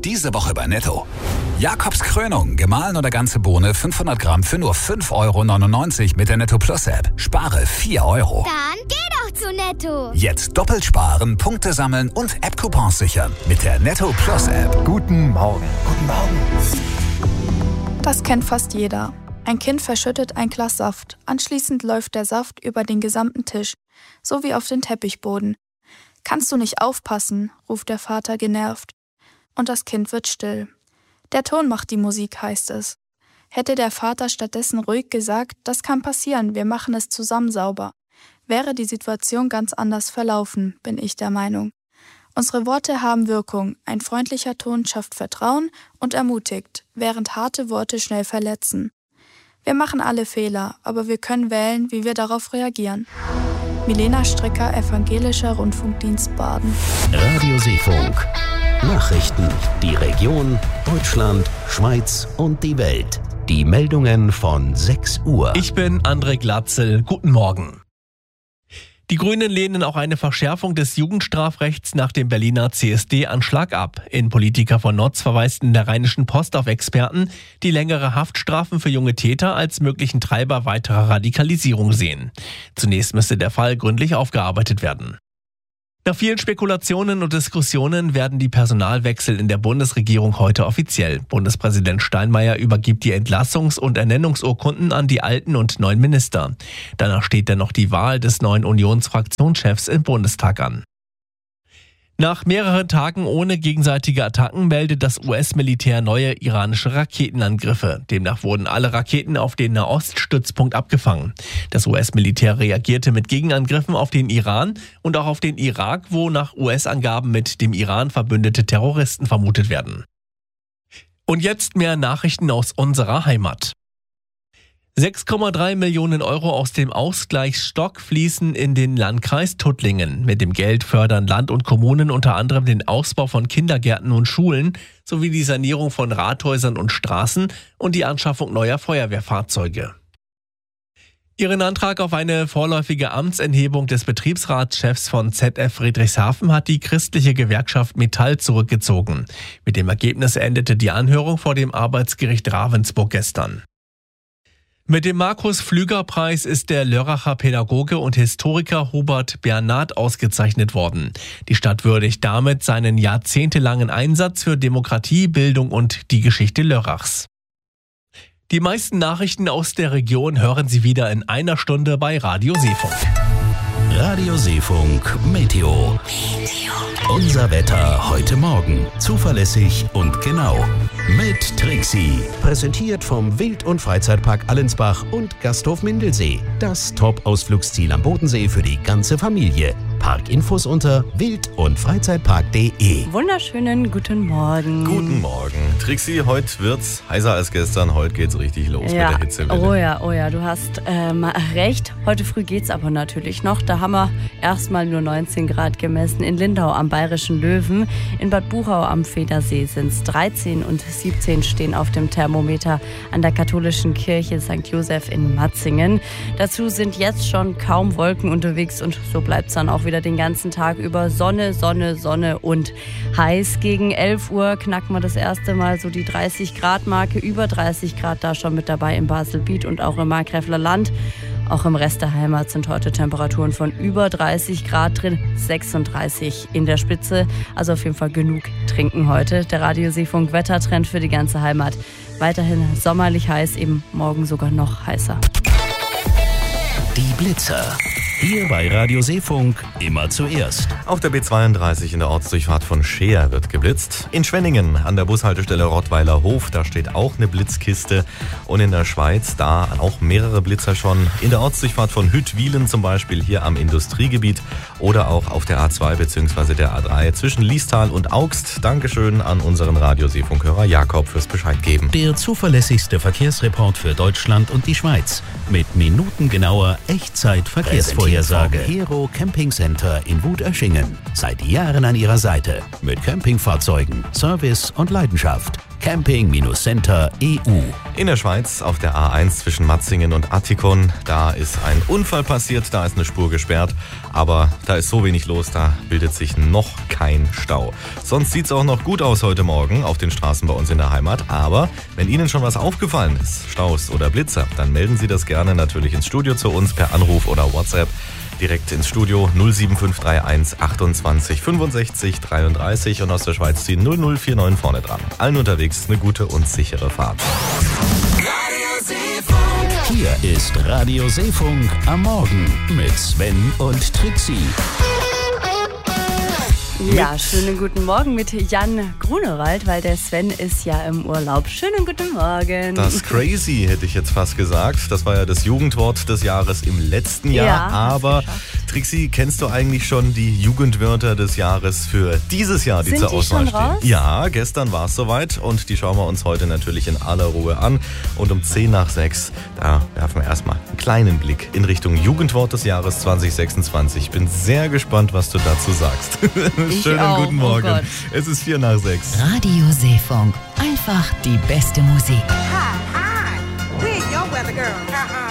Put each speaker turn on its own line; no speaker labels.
Diese Woche bei Netto. Jakobs Krönung, gemahlen oder ganze Bohne 500 Gramm für nur 5,99 € mit der Netto Plus App. Spare 4 €.
Dann geh doch zu Netto.
Jetzt doppelt sparen, Punkte sammeln und App-Coupons sichern mit der Netto Plus App.
Guten Morgen. Guten Morgen.
Das kennt fast jeder. Ein Kind verschüttet ein Glas Saft. Anschließend läuft der Saft über den gesamten Tisch, sowie auf den Teppichboden. Kannst du nicht aufpassen, ruft der Vater genervt. Und das Kind wird still. Der Ton macht die Musik, heißt es. Hätte der Vater stattdessen ruhig gesagt, das kann passieren, wir machen es zusammen sauber, wäre die Situation ganz anders verlaufen, bin ich der Meinung. Unsere Worte haben Wirkung, ein freundlicher Ton schafft Vertrauen und ermutigt, während harte Worte schnell verletzen. Wir machen alle Fehler, aber wir können wählen, wie wir darauf reagieren. Milena Stricker, Evangelischer Rundfunkdienst Baden.
Radio Seefunk. Nachrichten, die Region, Deutschland, Schweiz und die Welt. Die Meldungen von 6 Uhr.
Ich bin André Glatzel. Guten Morgen. Die Grünen lehnen auch eine Verschärfung des Jugendstrafrechts nach dem Berliner CSD-Anschlag ab. Innenpolitiker von Notz verweist in der Rheinischen Post auf Experten, die längere Haftstrafen für junge Täter als möglichen Treiber weiterer Radikalisierung sehen. Zunächst müsste der Fall gründlich aufgearbeitet werden. Nach vielen Spekulationen und Diskussionen werden die Personalwechsel in der Bundesregierung heute offiziell. Bundespräsident Steinmeier übergibt die Entlassungs- und Ernennungsurkunden an die alten und neuen Minister. Danach steht dann noch die Wahl des neuen Unionsfraktionschefs im Bundestag an. Nach mehreren Tagen ohne gegenseitige Attacken meldet das US-Militär neue iranische Raketenangriffe. Demnach wurden alle Raketen auf den Nahoststützpunkt abgefangen. Das US-Militär reagierte mit Gegenangriffen auf den Iran und auch auf den Irak, wo nach US-Angaben mit dem Iran verbündete Terroristen vermutet werden. Und jetzt mehr Nachrichten aus unserer Heimat. 6,3 Millionen € aus dem Ausgleichsstock fließen in den Landkreis Tuttlingen. Mit dem Geld fördern Land und Kommunen unter anderem den Ausbau von Kindergärten und Schulen sowie die Sanierung von Rathäusern und Straßen und die Anschaffung neuer Feuerwehrfahrzeuge. Ihren Antrag auf eine vorläufige Amtsenthebung des Betriebsratschefs von ZF Friedrichshafen hat die christliche Gewerkschaft Metall zurückgezogen. Mit dem Ergebnis endete die Anhörung vor dem Arbeitsgericht Ravensburg gestern. Mit dem Markus-Pflüger-Preis ist der Lörracher Pädagoge und Historiker Hubert Bernard ausgezeichnet worden. Die Stadt würdigt damit seinen jahrzehntelangen Einsatz für Demokratie, Bildung und die Geschichte Lörrachs. Die meisten Nachrichten aus der Region hören Sie wieder in einer Stunde bei Radio Seefunk.
Radio Seefunk Meteo. Unser Wetter heute Morgen. Zuverlässig und genau. Mit Trixie. Präsentiert vom Wild- und Freizeitpark Allensbach und Gasthof Mindelsee. Das Top-Ausflugsziel am Bodensee für die ganze Familie. Parkinfos unter wild-und-freizeitpark.de.
Wunderschönen guten Morgen.
Guten Morgen. Trixie, heute wird's heißer als gestern. Heute geht's richtig los mit der Hitzewelle.
Oh ja, du hast recht. Heute früh geht's aber natürlich noch. Da haben wir erstmal nur 19 Grad gemessen. In Lindau am Bayerischen Löwen. In Bad Buchau am Federsee sind's 13 und 17 stehen auf dem Thermometer an der katholischen Kirche St. Josef in Matzingen. Dazu sind jetzt schon kaum Wolken unterwegs und so bleibt's dann auch wieder den ganzen Tag über Sonne, Sonne, Sonne und heiß. Gegen 11 Uhr knacken wir das erste Mal so die 30-Grad-Marke. Über 30 Grad da schon mit dabei in Baselbiet und auch im Markgräfler Land. Auch im Rest der Heimat sind heute Temperaturen von über 30 Grad drin, 36 in der Spitze. Also auf jeden Fall genug trinken heute. Der Radio Seefunk Wettertrend für die ganze Heimat. Weiterhin sommerlich heiß, eben morgen sogar noch heißer.
Die Blitzer. Hier bei Radio Seefunk immer zuerst.
Auf der B32 in der Ortsdurchfahrt von Scheer wird geblitzt. In Schwenningen an der Bushaltestelle Rottweiler Hof, da steht auch eine Blitzkiste. Und in der Schweiz, da auch mehrere Blitzer schon. In der Ortsdurchfahrt von Hüttwilen zum Beispiel hier am Industriegebiet oder auch auf der A2 bzw. der A3 zwischen Liestal und Augst. Dankeschön an unseren Radio Seefunkhörer Jakob fürs Bescheid geben.
Der zuverlässigste Verkehrsreport für Deutschland und die Schweiz. Mit minutengenauer Echtzeit-Verkehrsvorhersage. Hero Camping Center in Wutöschingen. Seit Jahren an Ihrer Seite. Mit Campingfahrzeugen, Service und Leidenschaft. camping-center.eu.
In der Schweiz auf der A1 zwischen Matzingen und Attikon, da ist ein Unfall passiert, da ist eine Spur gesperrt, aber da ist so wenig los, da bildet sich noch kein Stau. Sonst sieht es auch noch gut aus heute Morgen auf den Straßen bei uns in der Heimat, aber wenn Ihnen schon was aufgefallen ist, Staus oder Blitzer, dann melden Sie das gerne natürlich ins Studio zu uns per Anruf oder WhatsApp. Direkt ins Studio 07531 28 65 33 und aus der Schweiz ziehen 0049 vorne dran. Allen unterwegs eine gute und sichere Fahrt.
Hier ist Radio Seefunk am Morgen mit Sven und Trixie.
Ja, schönen guten Morgen mit Jan Grunewald, weil der Sven ist ja im Urlaub. Schönen guten Morgen.
Das Crazy hätte ich jetzt fast gesagt. Das war ja das Jugendwort des Jahres im letzten Jahr.
Ja,
aber Trixie, kennst du eigentlich schon die Jugendwörter des Jahres für dieses Jahr, die zur Auswahl stehen?
Raus?
Ja, gestern war es soweit und die schauen wir uns heute natürlich in aller Ruhe an. Und um 10 nach 6, da werfen wir erstmal einen kleinen Blick in Richtung Jugendwort des Jahres 2026. Ich bin sehr gespannt, was du dazu sagst. Schönen guten Morgen.
Oh Gott.
Es ist 4 nach 6.
Radio Seefunk. Einfach die beste Musik.
Hi, we're your weather girl.